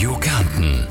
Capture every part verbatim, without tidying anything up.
Radio Kärnten.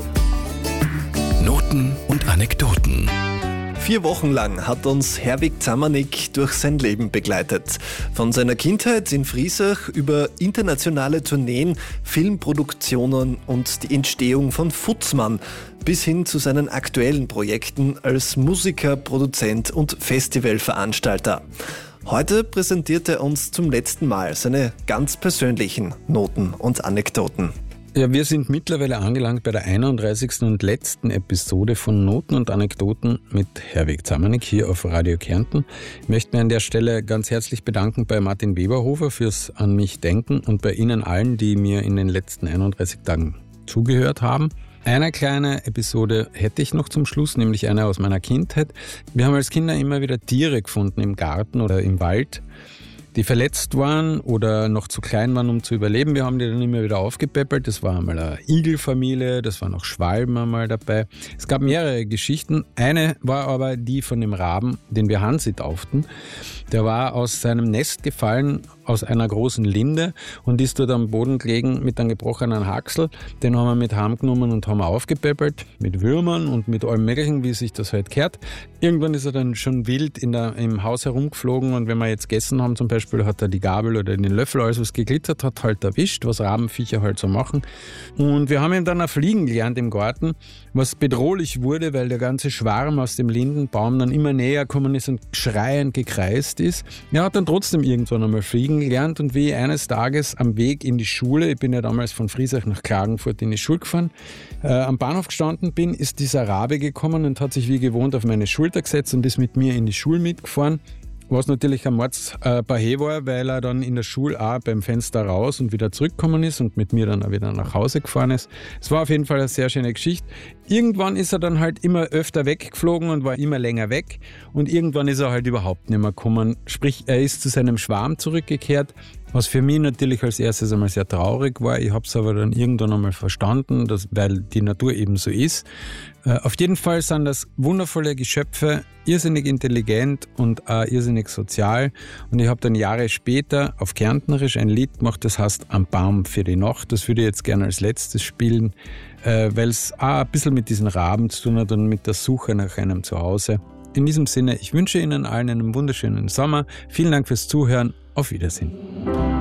Noten und Anekdoten. Vier Wochen lang hat uns Herwig Zamanek durch sein Leben begleitet. Von seiner Kindheit in Friesach über internationale Tourneen, Filmproduktionen und die Entstehung von Futzmann bis hin zu seinen aktuellen Projekten als Musiker, Produzent und Festivalveranstalter. Heute präsentiert er uns zum letzten Mal seine ganz persönlichen Noten und Anekdoten. Ja, wir sind mittlerweile angelangt bei der einunddreißigsten und letzten Episode von Noten und Anekdoten mit Herwig Zamanek hier auf Radio Kärnten. Ich möchte mich an der Stelle ganz herzlich bedanken bei Martin Weberhofer fürs an mich denken und bei Ihnen allen, die mir in den letzten einunddreißig Tagen zugehört haben. Eine kleine Episode hätte ich noch zum Schluss, nämlich eine aus meiner Kindheit. Wir haben als Kinder immer wieder Tiere gefunden im Garten oder im Wald, die verletzt waren oder noch zu klein waren, um zu überleben. Wir haben die dann immer wieder aufgepäppelt. Das war einmal eine Igelfamilie, das waren auch Schwalben einmal dabei. Es gab mehrere Geschichten. Eine war aber die von dem Raben, den wir Hansi tauften. Der war aus seinem Nest gefallen, aus einer großen Linde und ist dort am Boden gelegen mit einem gebrochenen Haxel. Den haben wir mit heimgenommen und haben aufgepäppelt, mit Würmern und mit allem Möglichen, wie sich das halt gehört. Irgendwann ist er dann schon wild in der, im Haus herumgeflogen und wenn wir jetzt gegessen haben zum Beispiel, hat er die Gabel oder den Löffel, alles was geglitzert hat, halt erwischt, was Rabenviecher halt so machen. Und wir haben ihm dann auch fliegen gelernt im Garten, was bedrohlich wurde, weil der ganze Schwarm aus dem Lindenbaum dann immer näher gekommen ist und schreiend gekreist ist. Er hat dann trotzdem irgendwann einmal fliegen gelernt und wie ich eines Tages am Weg in die Schule, ich bin ja damals von Friesach nach Klagenfurt in die Schule gefahren, äh, am Bahnhof gestanden bin, ist dieser Rabe gekommen und hat sich wie gewohnt auf meine Schulter gesetzt und ist mit mir in die Schule mitgefahren. Was natürlich ein Mordspahe war, weil er dann in der Schule auch beim Fenster raus und wieder zurückgekommen ist und mit mir dann auch wieder nach Hause gefahren ist. Es war auf jeden Fall eine sehr schöne Geschichte. Irgendwann ist er dann halt immer öfter weggeflogen und war immer länger weg und irgendwann ist er halt überhaupt nicht mehr gekommen. Sprich, er ist zu seinem Schwarm zurückgekehrt, was für mich natürlich als erstes einmal sehr traurig war. Ich habe es aber dann irgendwann einmal verstanden, dass, weil die Natur eben so ist. Äh, auf jeden Fall sind das wundervolle Geschöpfe, irrsinnig intelligent und auch irrsinnig sozial. Und ich habe dann Jahre später auf Kärntnerisch ein Lied gemacht, das heißt Am Baum für die Nacht. Das würde ich jetzt gerne als letztes spielen, äh, weil es auch ein bisschen mit diesen Raben zu tun hat und mit der Suche nach einem Zuhause. In diesem Sinne, ich wünsche Ihnen allen einen wunderschönen Sommer. Vielen Dank fürs Zuhören. Auf Wiedersehen.